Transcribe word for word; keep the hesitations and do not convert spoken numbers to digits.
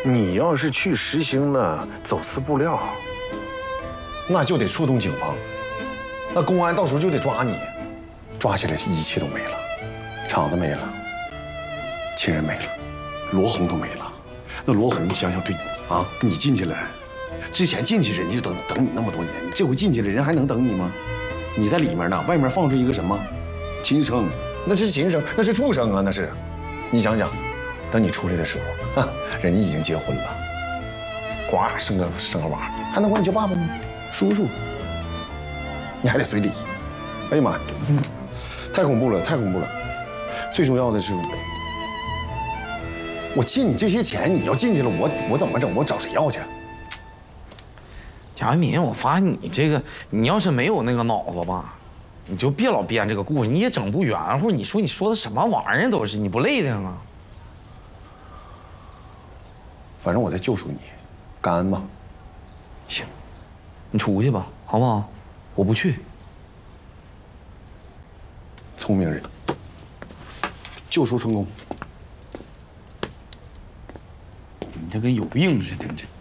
你要是去实行了走私布料， 那就得触动警方，那公安到时候就得抓你，抓起来一切都没了，厂子没了，亲人没了，罗红都没了。那罗红，你想想，对啊，你进去了，之前进去人家就等等你那么多年，你这回进去了，人还能等你吗？你在里面呢，外面放出一个什么，禽生，那是禽生，那是畜生啊，那是。你想想，等你出来的时候，哈，人家已经结婚了，呱生个生个娃，还能管你叫爸爸吗？叔叔，你还得随礼。哎呀妈呀，太恐怖了，太恐怖了！最重要的是，我借你这些钱，你要进去了，我我怎么整？我找谁要去？ 贾文民，我发现你这个，你要是没有那个脑子吧，你就别老编这个故事，你也整不圆乎。你说你说的什么玩意儿都是，你不累的吗？ 反正我在救赎你，感恩吧。 行，你出去吧，好不好？我不去。 聪明人，救赎成功。 你这跟有病似的，这。